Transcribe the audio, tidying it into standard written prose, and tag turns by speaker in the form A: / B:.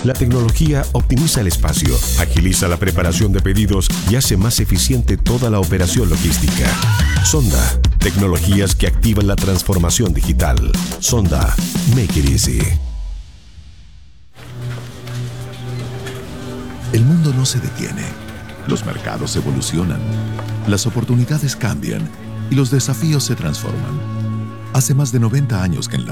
A: La tecnología optimiza el espacio, agiliza la preparación de pedidos y hace más eficiente toda la operación logística. Sonda, tecnologías que activan la transformación digital. Sonda, make it easy.
B: El mundo no se detiene. Los mercados evolucionan. Las oportunidades cambian y los desafíos se transforman. Hace más de 90 años que en la